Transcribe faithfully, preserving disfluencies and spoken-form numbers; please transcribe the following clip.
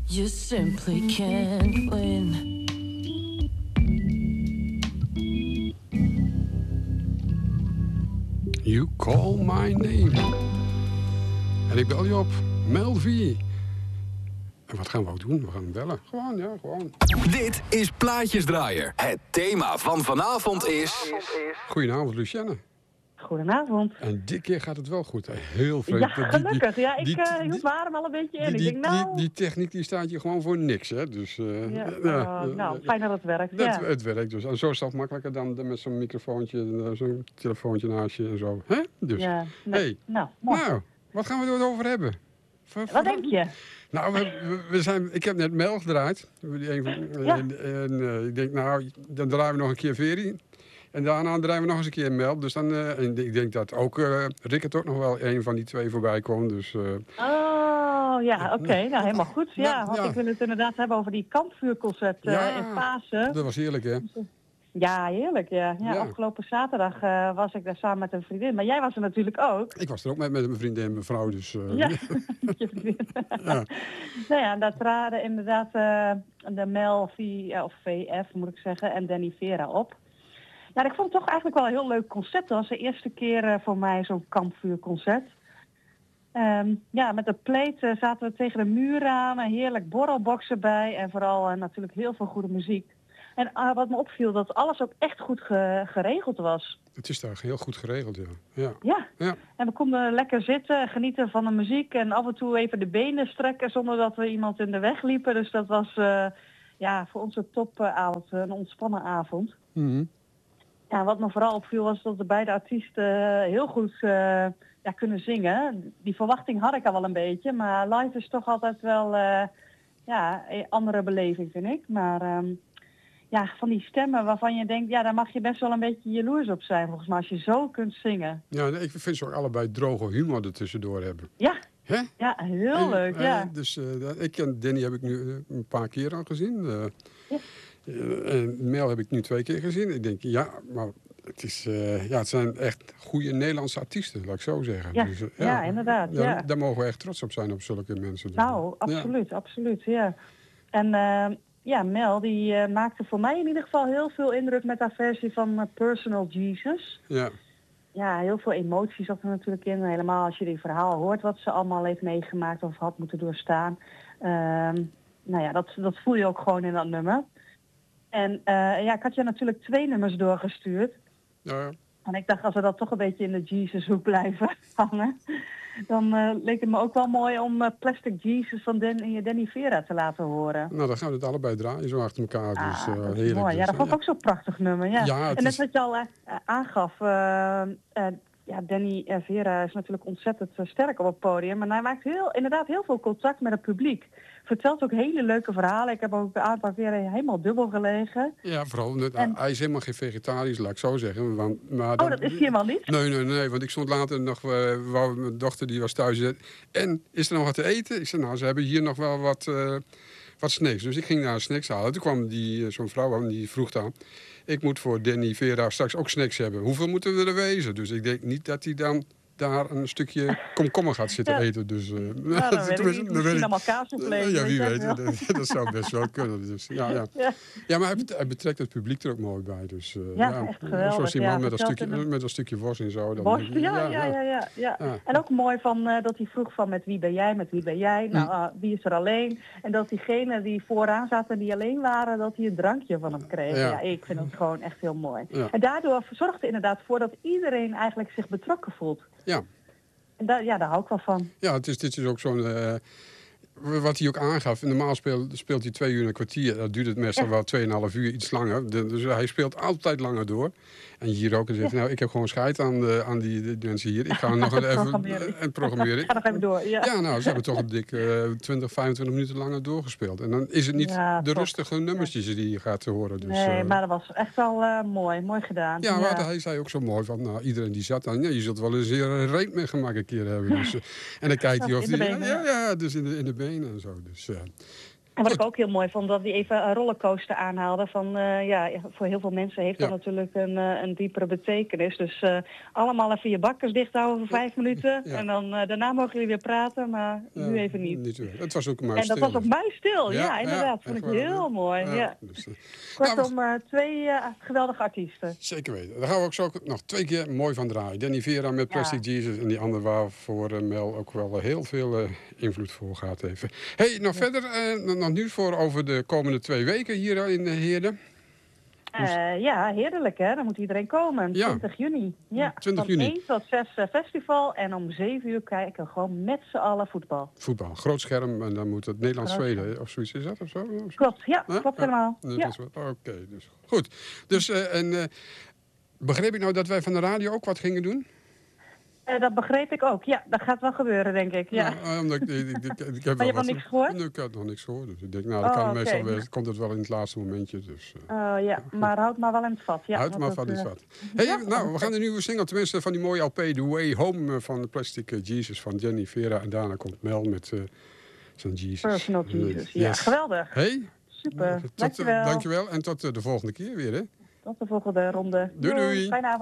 You simply can't win. You call my name. En ik bel je op, Mel V. En wat gaan we ook doen? We gaan hem bellen. Gewoon, ja, gewoon. Dit is Plaatjesdraaier. Het thema van vanavond is... Goedenavond, Lucienne. Goedenavond. En dit keer gaat het wel goed. Hè? Heel veel. Ja, gelukkig. Ja, ik die, uh, die, hield me adem al een beetje in. Die, ik die, denk, nou... die, die techniek die staat je gewoon voor niks. Hè? Dus, uh, ja, ja, uh, nou, fijn dat het werkt. Dat, ja. Het werkt dus. En zo is dat makkelijker dan met zo'n microfoontje en zo'n telefoontje naast je en zo. Hè? Dus, ja, nee. hey. nou, mooi. nou, wat gaan we er over hebben? Voor, wat denk je? Nou, we, we zijn, ik heb net Mel gedraaid. Een van, ja. En, en uh, ik denk, nou, dan draaien we nog een keer Veri. En daarna draaien we nog eens een keer Mel. Dus dan, uh, en ik denk dat ook uh, Rickert ook nog wel een van die twee voorbij komt. Dus, uh, oh, ja, oké. Okay. Nou, helemaal goed. Ja, ja, want ja. ik wil het inderdaad hebben over die kampvuurconcert uh, ja, in Pasen. Dat was heerlijk, hè? Ja, heerlijk, ja. ja, ja. Afgelopen zaterdag uh, was ik daar samen met een vriendin. Maar jij was er natuurlijk ook. Ik was er ook met, met mijn vriendin en mijn vrouw, dus... Uh, ja, met je vriendin. ja. Nou ja, daar traden inderdaad uh, de Mel V, uh, of V F moet ik zeggen, en Danny Vera op. Ja, ik vond het toch eigenlijk wel een heel leuk concept. Dat was de eerste keer uh, voor mij zo'n kampvuurconcert. Um, ja, met de pleet uh, zaten we tegen de muur aan, een heerlijk borrelbox erbij en vooral uh, natuurlijk heel veel goede muziek. En uh, wat me opviel, dat alles ook echt goed ge- geregeld was. Het is daar heel goed geregeld, ja. Ja. ja. ja. En we konden lekker zitten, genieten van de muziek en af en toe even de benen strekken zonder dat we iemand in de weg liepen. Dus dat was uh, ja, voor ons een topavond, uh, een ontspannen avond. Mm-hmm. Ja, wat me vooral opviel was dat de beide artiesten uh, heel goed uh, ja, kunnen zingen. Die verwachting had ik al wel een beetje, maar live is toch altijd wel uh, ja, een andere beleving, vind ik. Maar um, ja, van die stemmen waarvan je denkt, ja, daar mag je best wel een beetje jaloers op zijn, volgens mij, als je zo kunt zingen. Ja, ik vind ze ook allebei droge humor er tussendoor hebben. Ja, Hè? ja, heel en, leuk, en, ja. Dus uh, ik ken Danny heb ik nu uh, een paar keer al gezien. Uh, ja. uh, en Mel heb ik nu twee keer gezien. Ik denk, ja, maar het, is, uh, ja, het zijn echt goede Nederlandse artiesten, laat ik zo zeggen. Ja, dus, uh, ja, ja inderdaad. Ja, ja. Daar mogen we echt trots op zijn, op zulke mensen. Nou, absoluut, ja. absoluut, ja. En uh, ja, Mel, die uh, maakte voor mij in ieder geval heel veel indruk met haar versie van uh, Personal Jesus. Ja. Ja, heel veel emoties zat er natuurlijk in. Helemaal als je die verhaal hoort wat ze allemaal heeft meegemaakt of had moeten doorstaan. Uh, nou ja, dat, dat voel je ook gewoon in dat nummer. En uh, ja, ik had je natuurlijk twee nummers doorgestuurd. Ja. En ik dacht, als we dat toch een beetje in de Jesus-hoek blijven hangen, dan uh, leek het me ook wel mooi om uh, Plastic Jesus van Dan- Danny Vera te laten horen. Nou, dan gaan we het allebei draaien, zo achter elkaar. Ah, dus, uh, dat is heerlijk. mooi. Ja, dat vond ik ook zo'n prachtig nummer. Ja. Ja, en net is... wat je al uh, aangaf, uh, uh, ja, Danny uh, Vera is natuurlijk ontzettend uh, sterk op het podium. Maar hij maakt heel, inderdaad heel veel contact met het publiek. Vertelt ook hele leuke verhalen. Ik heb ook een aantal keer helemaal dubbel gelegen. Ja, vooral, net, en... hij is helemaal geen vegetarisch, laat ik zo zeggen. Want, maar oh, dan... dat is hij helemaal niet? Nee, nee, nee, want ik stond later nog, uh, wou, mijn dochter die was thuis. En, is er nog wat te eten? Ik zei, nou, ze hebben hier nog wel wat, uh, wat snacks. Dus ik ging naar snacks halen. Toen kwam die, uh, zo'n vrouw aan, die vroeg dan, ik moet voor Danny Vera straks ook snacks hebben. Hoeveel moeten we er wezen? Dus ik denk niet dat hij dan daar een stukje komkommer gaat zitten ja. eten. Dus, uh, ja, dan weet ik niet. Misschien allemaal kaasvlees. Ja, wie weet. Dat, dat zou best wel kunnen. Dus, ja, ja. Ja. ja, maar hij, hij betrekt het publiek er ook mooi bij. Dus, uh, ja, ja, echt geweldig. Zoals die man ja, met, een stukje, een... met een stukje worst en zo. Dan worst, ik, ja, ja, ja, ja, ja, ja, ja. ja. En ook mooi van, uh, dat hij vroeg van met wie ben jij, met wie ben jij? Nou, uh, wie is er alleen? En dat diegenen die vooraan zaten en die alleen waren, dat hij een drankje van hem kreeg. Ja, ja ik vind het gewoon echt heel mooi. Ja. En daardoor zorgt er inderdaad voor dat iedereen eigenlijk zich betrokken voelt. Ja. En da- ja, daar hou ik wel van. Ja, het is, dit is ook zo'n... Uh, wat hij ook aangaf. Normaal speelt, speelt hij twee uur en een kwartier. Dat duurt het meestal ja. wel tweeënhalf uur, iets langer. De, dus hij speelt altijd langer door. En hier ook. En zegt, ja. nou, ik heb gewoon scheid aan, de, aan die de mensen hier. Ik ga nog even programmeren. En programmeren. Ga nog even door, ja. Ja, nou, ze hebben toch een dik uh, twintig, vijfentwintig minuten langer doorgespeeld. En dan is het niet ja, de top. rustige nummertjes ja. die je gaat horen. Dus, nee, uh, maar dat was echt wel uh, mooi. Mooi gedaan. Ja, maar ja. hij zei ook zo mooi van, nou, iedereen die zat dan, ja, je zult wel eens een reet meegemaakt een keer hebben. Dus, uh, en dan kijkt hij of die... Ja, ja, ja, dus in de, in de benen en zo. Dus, uh, En wat Goed. ik ook heel mooi vond, dat hij even een rollercoaster aanhaalde. Van, uh, ja, voor heel veel mensen heeft dat Ja. natuurlijk een, uh, een diepere betekenis. Dus uh, allemaal even je bakkers dicht houden voor vijf minuten. Ja. En dan uh, daarna mogen jullie weer praten, maar Ja, nu even niet. niet weer. Het was ook maar En dat stil. was ook muisstil, ja, Ja, ja, inderdaad. Vond echt ik waar, heel ja. mooi. Ja. Ja, dus, uh, Kortom, uh, twee uh, geweldige artiesten. zeker weten. Daar gaan we ook zo nog twee keer mooi van draaien. Danny Vera met Plastic Ja. Jesus en die andere waar voor uh, Mel ook wel uh, heel veel uh, invloed voor gaat even. Hey, nog ja. verder uh, nog nieuws voor over de komende twee weken hier in uh, Heerden? Uh, ja, heerlijk hè. Dan moet iedereen komen. Ja. twintig juni. Ja, twintig van juni. één tot zes uh, festival en om zeven uur kijken we gewoon met z'n allen voetbal. Voetbal, groot scherm en dan moet het Nederlands-Zweden of zoiets is dat of zo? Of zo? Klopt, ja, Huh? klopt Ja. helemaal. Nee, Ja. dat is wel- Oké, dus goed. Dus uh, en uh, begreep ik nou dat wij van de radio ook wat gingen doen? Uh, dat begreep ik ook. Ja, dat gaat wel gebeuren, denk ik. Ja. Nou, omdat ik, ik, ik, ik, ik heb Maar wel je hebt wat- nog niks gehoord? Nee, ik had nog niks gehoord. Dus ik denk, nou, dat Oh, kan oké. meestal wel, komt het wel in het laatste momentje. Dus, uh, Uh, ja, maar houd maar wel in het vat. Ja, Houd want maar dat, van dit uh, wat. Hey, ja. nou, we gaan de nieuwe single, tenminste van die mooie L P, The Way Home uh, van de Plastic uh, Jesus van Jenny Vera. En daarna komt Mel met uh, zijn Jesus. Personal Jesus. Ja, Yes. geweldig. Hey, Super. tot, uh, Dankjewel. dankjewel. En tot uh, de volgende keer weer, hè. Tot de volgende ronde. Doei, doei. Fijne avond.